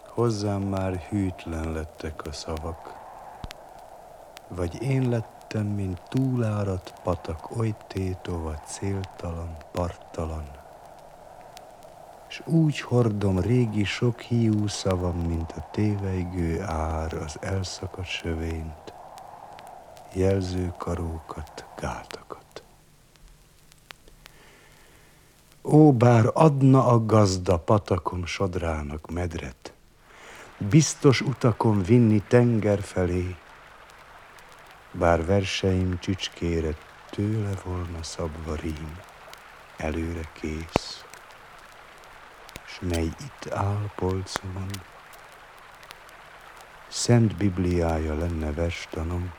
Hozzám már hűtlen lettek a szavak, vagy én lettem, mint túláradt patak, oly tétova, céltalan, parttalan, s úgy hordom régi sok hiú szavam, mint a tévejgő ár az elszakadt sövényt, jelzőkarókat, gátakat. Ó, bár adna a gazda patakom sodrának medret, biztos utakon vinni tenger felé, bár verseim csücskére tőle volna szabva rím, előre kész, s mely itt áll polcomon, szent bibliája lenne verstanom,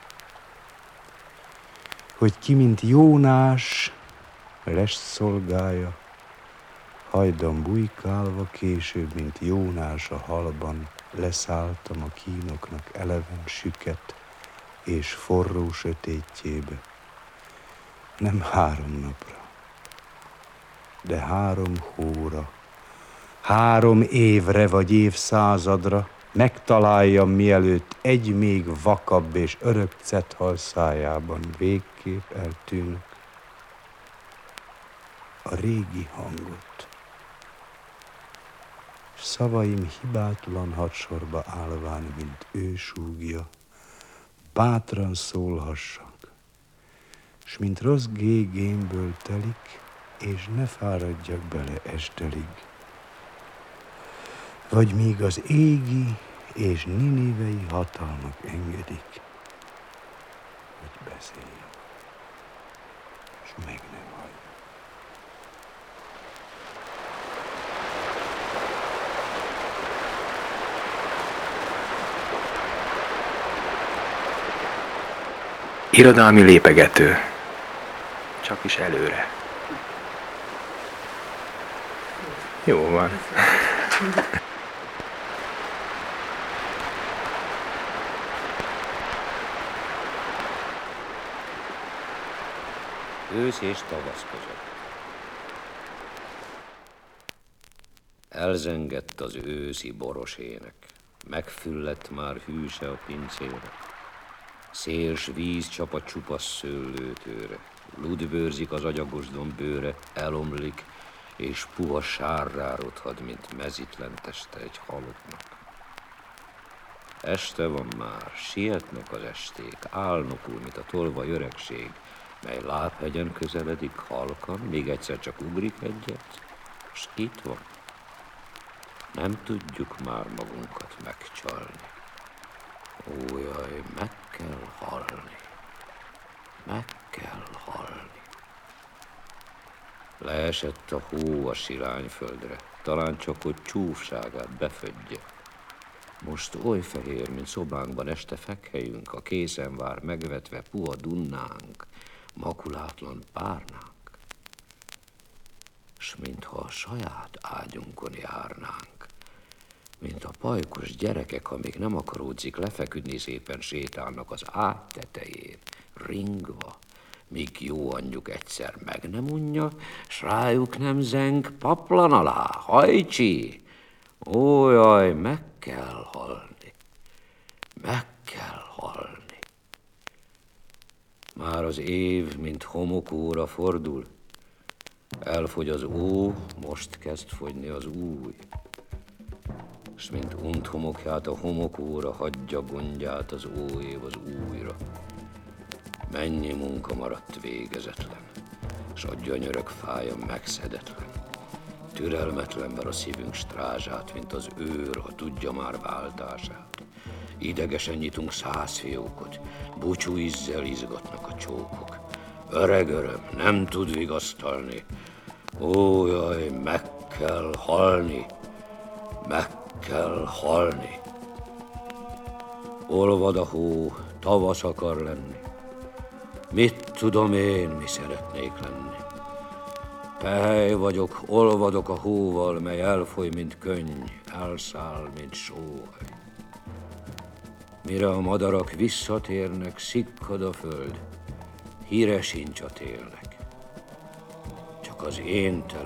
hogy ki, mint Jónás, lest szolgálja, hajdan bujkálva, később, mint Jónás a halban, leszálltam a kínoknak eleven süket és forró sötétjébe. Nem 3 napra, de 3 hóra, 3 évre vagy évszázadra megtaláljam, mielőtt egy még vakabb és örök cethal szájában végképp eltűnök a régi hangot. Szavaim hibátlan hadsorba állván, mint ő súgja, bátran szólhassak, s mint rossz gégémből telik, és ne fáradjak bele estelig, vagy míg az égi és ninivei hatalmak engedik, hogy beszéljek, s meg nem hallják. Irodalmi lépegető. Csak is előre. Jó van. Ősz és tavasz között. Elzengett az őszi boros ének, megfüllett már hűse a pincére. Széls víz csap a csupasz szőlőtőre, ludbőrzik az agyagos dombőre, elomlik, és puha sárrá rothad, mint mezitlen teste egy halottnak. Este van már, sietnek az esték, álnokul, mint a tolvaj öregség, mely lábhegyen közeledik halkan, még egyszer csak ugrik egyet, s itt van. Nem tudjuk már magunkat megcsalni. Ó, jaj, meg kell halni, meg kell halni. Leesett a hó a sirányföldre, talán csak hogy csúfságát befödje. Most oly fehér, mint szobánkban este fekhelyünk, a készen vár megvetve puha dunnánk, makulátlan párnánk. S mintha a saját ágyunkon járnánk, mint a pajkos gyerekek, amíg nem akaródzik lefeküdni, szépen sétálnak az ágy tetején, ringva, míg jó anyjuk egyszer meg nem unja, s rájuk nem zeng paplan alá, hajcsi! Ó, jaj, meg kell halni, meg kell halni. Már az év, mint homokóra fordul, elfogy az ó, most kezd fogyni az új. S mint unt homokját a homokóra hagyja gondját az óév az újra. Mennyi munka maradt végezetlen, s a gyönyörök fája megszedetlen. Türelmetlen ver a szívünk strázsát, mint az őr, ha tudja már váltását. Idegesen nyitunk 100 fiókot, búcsú ízzel izgatnak a csókok. Öreg öröm nem tud vigasztalni, ó jaj, meg kell halni, meg kell halni. Olvad a hó, tavasz akar lenni. Mit tudom én, mi szeretnék lenni? Pehely vagyok, olvadok a hóval, mely elfoly, mint könny, elszáll, mint sóhaj. Mire a madarak visszatérnek, szikkad a föld, híre sincs a télnek. Csak az én